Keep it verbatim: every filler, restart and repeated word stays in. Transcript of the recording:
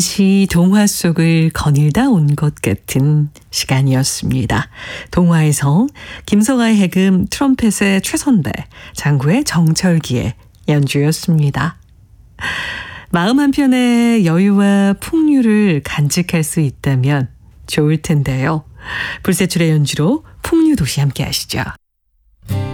시 동화 속을 거닐다 온 것 같은 시간이었습니다. 동화에서 김성아의 해금, 트럼펫의 최선배, 장구의 정철기의 연주였습니다. 마음 한편의 여유와 풍류를 간직할 수 있다면 좋을 텐데요. 불세출의 연주로 풍류도시 함께 하시죠.